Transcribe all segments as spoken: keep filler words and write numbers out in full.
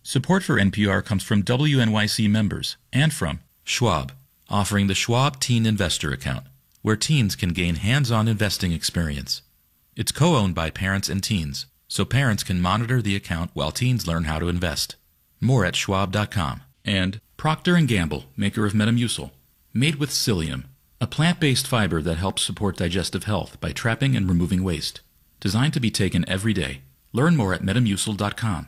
Support for N P R comes from W N Y C members and from Schwab, offering the Schwab Teen Investor Account, where teens can gain hands-on investing experience. It's co-owned by parents and teens, so parents can monitor the account while teens learn how to invest. More at schwab dot com. And Procter and Gamble, maker of Metamucil, made with psyllium, a plant-based fiber that helps support digestive health by trapping and removing waste. Designed to be taken every day. Learn more at metamucil dot com.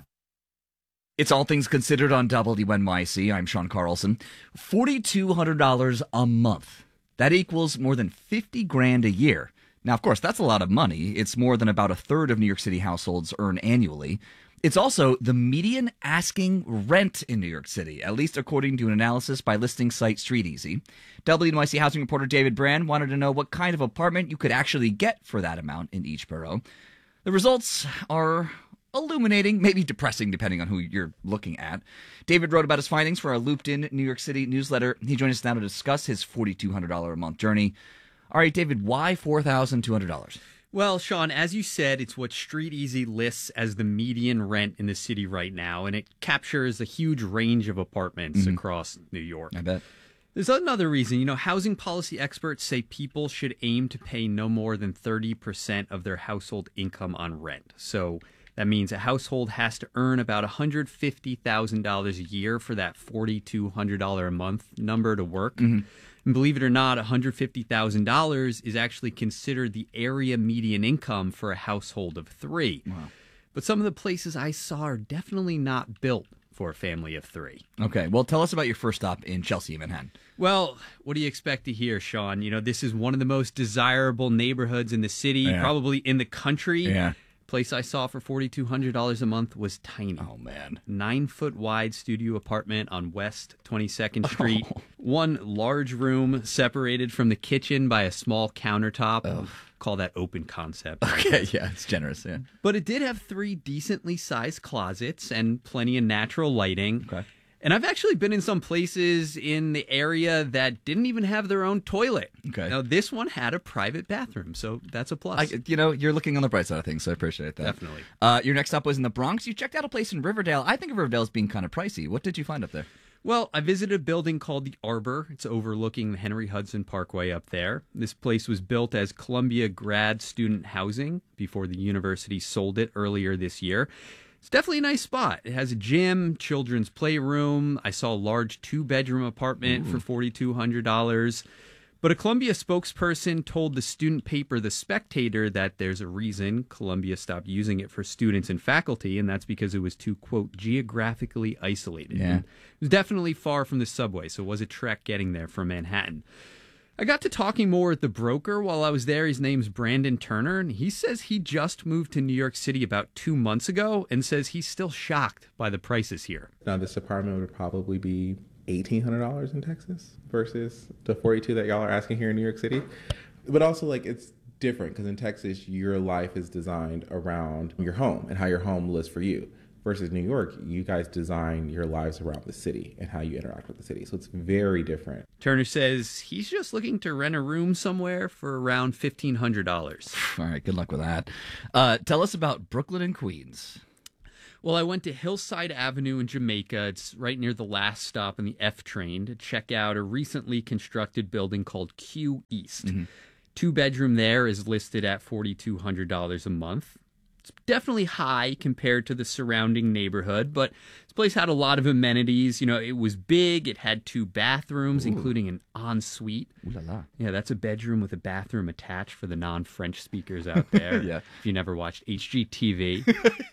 It's All Things Considered on W N Y C. I'm Sean Carlson. four thousand two hundred dollars a month. That equals more than fifty grand a year. Now, of course, that's a lot of money. It's more than about a third of New York City households earn annually. It's also the median asking rent in New York City, at least according to an analysis by listing site StreetEasy. W N Y C housing reporter David Brand wanted to know what kind of apartment you could actually get for that amount in each borough. The results are illuminating, maybe depressing, depending on who you're looking at. David wrote about his findings for our Looped In New York City newsletter. He joins us now to discuss his four thousand two hundred dollars a month journey. All right, David, why four thousand two hundred dollars? Well, Sean, as you said, it's what StreetEasy lists as the median rent in the city right now, and it captures a huge range of apartments mm-hmm. across New York. I bet. There's another reason. You know, housing policy experts say people should aim to pay no more than thirty percent of their household income on rent. So that means a household has to earn about one hundred fifty thousand dollars a year for that four thousand two hundred dollars a month number to work. Mm-hmm. And believe it or not, one hundred fifty thousand dollars is actually considered the area median income for a household of three. Wow. But some of the places I saw are definitely not built for a family of three. Okay, well, tell us about your first stop in Chelsea, Manhattan. Well, what do you expect to hear, Sean? You know, this is one of the most desirable neighborhoods in the city, yeah. probably in the country. Yeah. Place I saw for four thousand two hundred dollars a month was tiny. Oh, man. Nine-foot wide studio apartment on West twenty-second Street. Oh. One large room separated from the kitchen by a small countertop. Oh. Call that open concept. Okay, yeah, it's generous, yeah. But it did have three decently sized closets and plenty of natural lighting. Okay. And I've actually been in some places in the area that didn't even have their own toilet. Okay. Now, this one had a private bathroom, so that's a plus. I, you know, you're looking on the bright side of things, so I appreciate that. Definitely. Uh, your next stop was in the Bronx. You checked out a place in Riverdale. I think of Riverdale as being kind of pricey. What did you find up there? Well, I visited a building called the Arbor. It's overlooking the Henry Hudson Parkway up there. This place was built as Columbia grad student housing before the university sold it earlier this year. It's definitely a nice spot. It has a gym, children's playroom. I saw a large two-bedroom apartment Ooh. for four thousand two hundred dollars. But a Columbia spokesperson told the student paper The Spectator that there's a reason Columbia stopped using it for students and faculty, and that's because it was too, quote, geographically isolated. Yeah. And it was definitely far from the subway, so it was a trek getting there from Manhattan. I got to talking more with the broker while I was there. His name's Brandon Turner, and he says he just moved to New York City about two months ago and says he's still shocked by the prices here. Now, this apartment would probably be eighteen hundred dollars in Texas versus the forty-two that y'all are asking here in New York City. But also, like, it's different because in Texas, your life is designed around your home and how your home lives for you. Versus New York, you guys design your lives around the city and how you interact with the city. So it's very different. Turner says he's just looking to rent a room somewhere for around fifteen hundred dollars. All right, good luck with that. Uh, tell us about Brooklyn and Queens. Well, I went to Hillside Avenue in Jamaica. It's right near the last stop on the F train to check out a recently constructed building called Q East. Mm-hmm. Two bedroom there is listed at four thousand two hundred dollars a month. It's definitely high compared to the surrounding neighborhood, but this place had a lot of amenities. You know, it was big. It had two bathrooms, Ooh. including an ensuite. Ooh la la. Yeah, that's a bedroom with a bathroom attached for the non-French speakers out there. Yeah. If you never watched H G T V.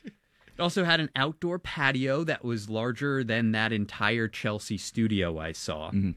It also had an outdoor patio that was larger than that entire Chelsea studio I saw. Mm-hmm.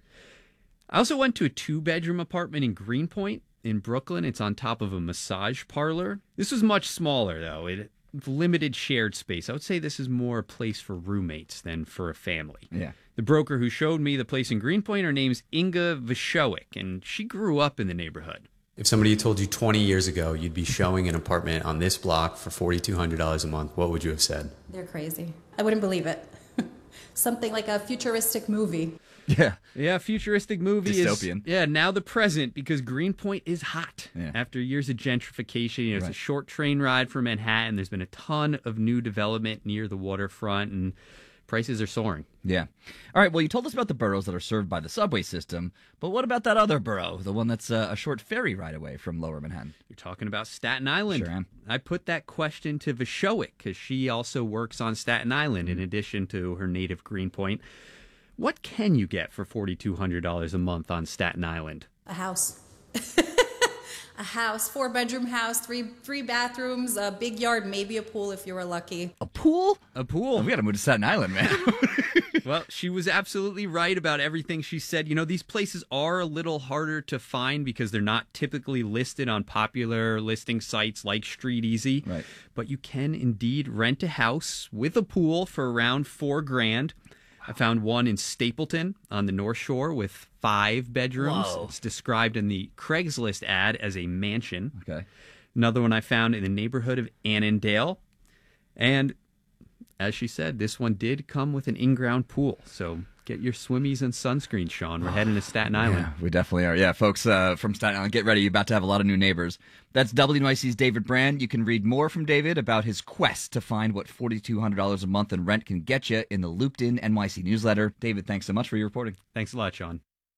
I also went to a two-bedroom apartment in Greenpoint in Brooklyn. It's on top of a massage parlor. This was much smaller, though. It limited shared space. I would say this is more a place for roommates than for a family. Yeah. The broker who showed me the place in Greenpoint, her name's Inga Vishowick, and she grew up in the neighborhood. If somebody told you twenty years ago you'd be showing an apartment on this block for four thousand two hundred dollars a month, what would you have said? They're crazy. I wouldn't believe it. Something like a futuristic movie. Yeah. Yeah, futuristic movie Dystopian. is yeah, now the present because Greenpoint is hot. Yeah. After years of gentrification, you know, it's Right. a short train ride from Manhattan. There's been a ton of new development near the waterfront and prices are soaring. Yeah. All right, well, you told us about the boroughs that are served by the subway system, but what about that other borough, the one that's uh, a short ferry ride away from Lower Manhattan? You're talking about Staten Island. Sure am. I put that question to Vashowick because she also works on Staten Island in addition to her native Greenpoint. What can you get for four thousand two hundred dollars a month on Staten Island? A house. A house, four-bedroom house, three three bathrooms, a big yard, maybe a pool if you were lucky. A pool? A pool. Oh, we got to move to Staten Island, man. Well, she was absolutely right about everything she said. You know, these places are a little harder to find because they're not typically listed on popular listing sites like StreetEasy. Right. But you can indeed rent a house with a pool for around four grand. I found one in Stapleton on the North Shore with five bedrooms. Whoa. It's described in the Craigslist ad as a mansion. Okay. Another one I found in the neighborhood of Annandale. And as she said, this one did come with an in-ground pool. So get your swimmies and sunscreen, Sean. We're heading to Staten Island. Yeah, we definitely are. Yeah, folks uh, from Staten Island, get ready. You're about to have a lot of new neighbors. That's W N Y C's David Brand. You can read more from David about his quest to find what four thousand two hundred dollars a month in rent can get you in the Looped In N Y C newsletter. David, thanks so much for your reporting. Thanks a lot, Sean.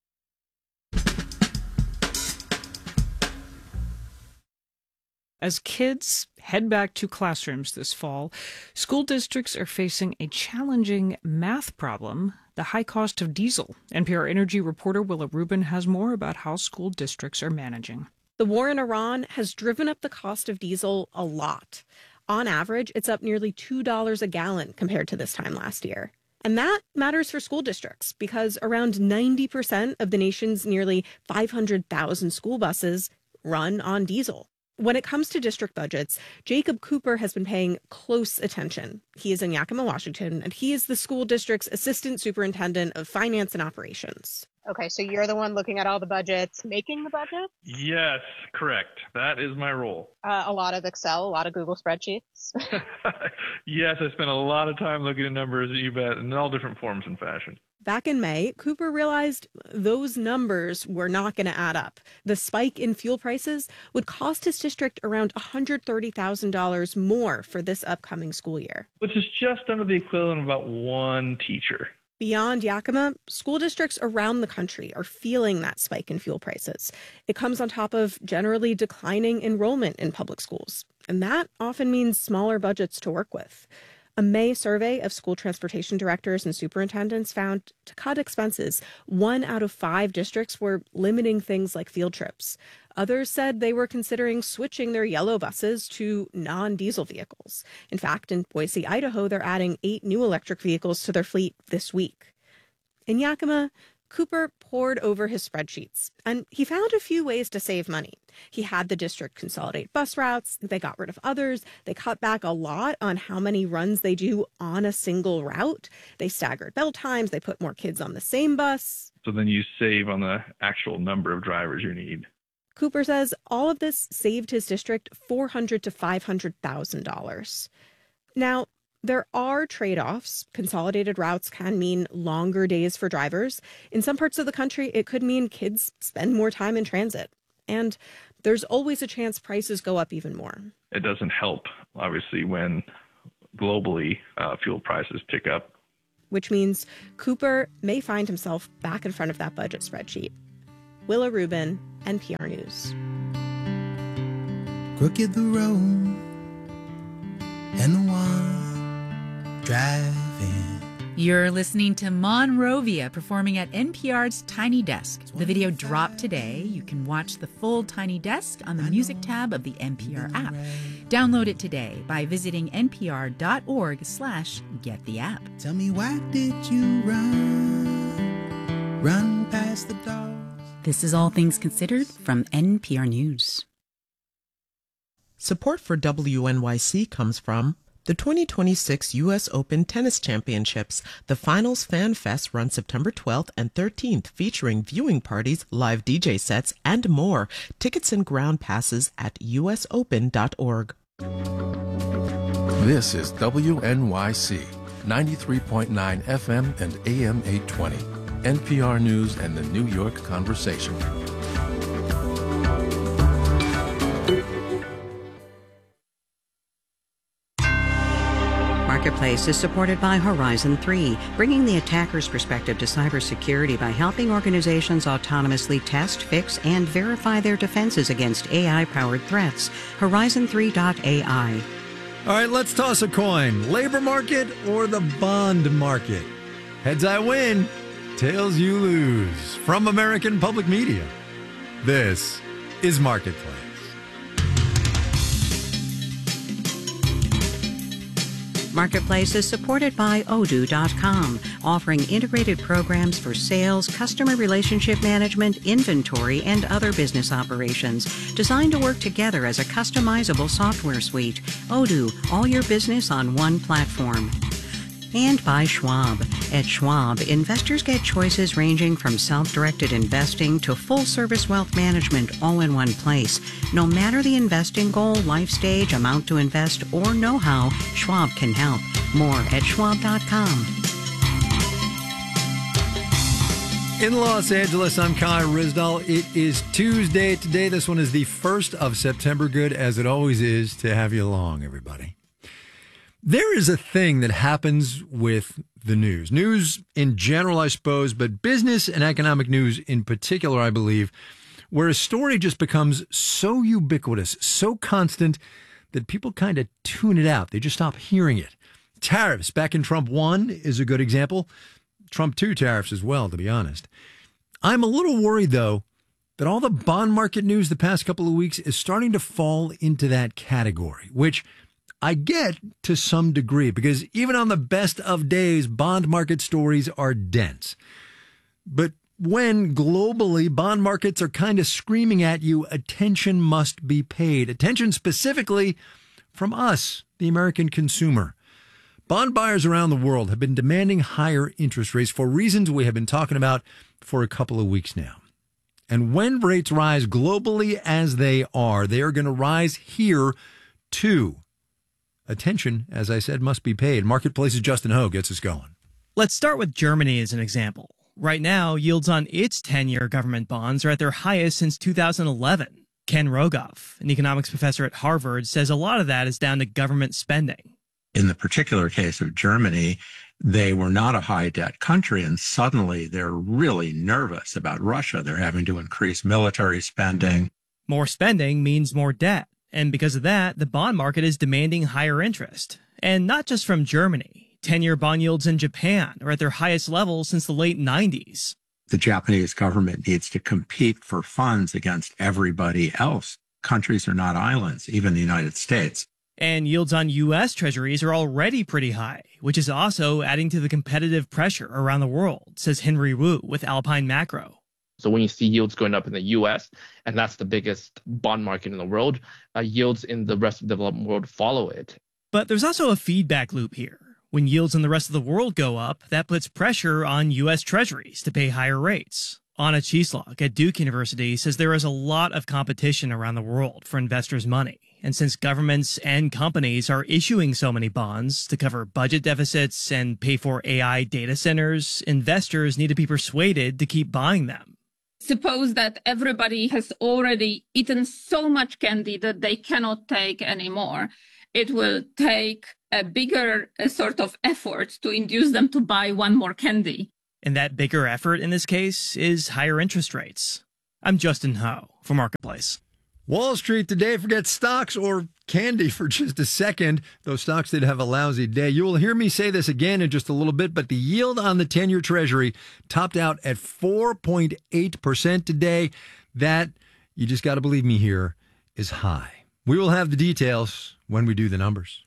As kids head back to classrooms this fall, school districts are facing a challenging math problem, the high cost of diesel. N P R Energy reporter Willa Rubin has more about how school districts are managing. The war in Iran has driven up the cost of diesel a lot. On average, it's up nearly two dollars a gallon compared to this time last year. And that matters for school districts because around ninety percent of the nation's nearly five hundred thousand school buses run on diesel. When it comes to district budgets, Jacob Cooper has been paying close attention. He is in Yakima, Washington, and he is the school district's assistant superintendent of finance and operations. Okay, so you're the one looking at all the budgets, making the budget? Yes, correct. That is my role. Uh, a lot of Excel, a lot of Google spreadsheets. Yes, I spent a lot of time looking at numbers, you bet, in all different forms and fashion. Back in May, Cooper realized those numbers were not going to add up. The spike in fuel prices would cost his district around one hundred thirty thousand dollars more for this upcoming school year. Which is just under the equivalent of about one teacher. Beyond Yakima, school districts around the country are feeling that spike in fuel prices. It comes on top of generally declining enrollment in public schools, and that often means smaller budgets to work with. A May survey of school transportation directors and superintendents found to cut expenses, one out of five districts were limiting things like field trips. Others said they were considering switching their yellow buses to non-diesel vehicles. In fact, in Boise, Idaho, they're adding eight new electric vehicles to their fleet this week. In Yakima, Cooper pored over his spreadsheets, and he found a few ways to save money. He had the district consolidate bus routes, they got rid of others, they cut back a lot on how many runs they do on a single route, they staggered bell times, they put more kids on the same bus. So then you save on the actual number of drivers you need. Cooper says all of this saved his district four hundred thousand to five hundred thousand dollars. Now, there are trade-offs. Consolidated routes can mean longer days for drivers. In some parts of the country, it could mean kids spend more time in transit. And there's always a chance prices go up even more. It doesn't help, obviously, when globally uh, fuel prices pick up. Which means Cooper may find himself back in front of that budget spreadsheet. Willa Rubin, N P R News. Crooked the road and the one driving. You're listening to Monrovia performing at N P R's Tiny Desk. The video dropped today. You can watch the full Tiny Desk on the music tab of the N P R app. Download it today by visiting npr.org slash get the app. Tell me, why did you run, run past the dogs? This is All Things Considered from N P R News. Support for W N Y C comes from the twenty twenty-six U S Open Tennis Championships. The Finals Fan Fest runs September twelfth and thirteenth, featuring viewing parties, live D J sets, and more. Tickets and ground passes at u s open dot org. This is W N Y C, ninety-three point nine F M and A M eight twenty. N P R News and the New York Conversation. Marketplace is supported by Horizon three, bringing the attacker's perspective to cybersecurity by helping organizations autonomously test, fix, and verify their defenses against A I-powered threats. Horizon three dot A I. All right, let's toss a coin. Labor market or the bond market? Heads I win, tails you lose. From American Public Media, this is Marketplace. Marketplace is supported by Odoo dot com, offering integrated programs for sales, customer relationship management, inventory, and other business operations, designed to work together as a customizable software suite. Odoo, all your business on one platform. And by Schwab. At Schwab, investors get choices ranging from self-directed investing to full-service wealth management all in one place. No matter the investing goal, life stage, amount to invest, or know-how, Schwab can help. More at schwab dot com. In Los Angeles, I'm Kai Rizdal. It is Tuesday today. This one is the first of September. Good as it always is to have you along, everybody. There is a thing that happens with the news. News in general, I suppose, but business and economic news in particular, I believe, where a story just becomes so ubiquitous, so constant, that people kind of tune it out. They just stop hearing it. Tariffs back in Trump one is a good example. Trump two tariffs as well, to be honest. I'm a little worried, though, that all the bond market news the past couple of weeks is starting to fall into that category, which I get to some degree, because even on the best of days, bond market stories are dense. But when globally bond markets are kind of screaming at you, attention must be paid. Attention specifically from us, the American consumer. Bond buyers around the world have been demanding higher interest rates for reasons we have been talking about for a couple of weeks now. And when rates rise globally as they are, they are going to rise here too. Attention, as I said, must be paid. Marketplace's Justin Ho gets us going. Let's start with Germany as an example. Right now, yields on its ten-year government bonds are at their highest since two thousand eleven. Ken Rogoff, an economics professor at Harvard, says a lot of that is down to government spending. In the particular case of Germany, they were not a high-debt country, and suddenly they're really nervous about Russia. They're having to increase military spending. More spending means more debt. And because of that, the bond market is demanding higher interest. And not just from Germany. ten-year bond yields in Japan are at their highest level since the late nineties. The Japanese government needs to compete for funds against everybody else. Countries are not islands, even the United States. And yields on U S treasuries are already pretty high, which is also adding to the competitive pressure around the world, says Henry Wu with Alpine Macro. So when you see yields going up in the U S, and that's the biggest bond market in the world, uh, yields in the rest of the developed world follow it. But there's also a feedback loop here. When yields in the rest of the world go up, that puts pressure on U S treasuries to pay higher rates. Anna Cieslak at Duke University says there is a lot of competition around the world for investors' money. And since governments and companies are issuing so many bonds to cover budget deficits and pay for A I data centers, investors need to be persuaded to keep buying them. Suppose that everybody has already eaten so much candy that they cannot take anymore. It will take a bigger a sort of effort to induce them to buy one more candy. And that bigger effort in this case is higher interest rates. I'm Justin Ho for Marketplace. Wall Street today, forget stocks or candy for just a second, though stocks did have a lousy day. You will hear me say this again in just a little bit, but the yield on the ten-year Treasury topped out at four point eight percent today. That, you just got to believe me here, is high. We will have the details when we do the numbers.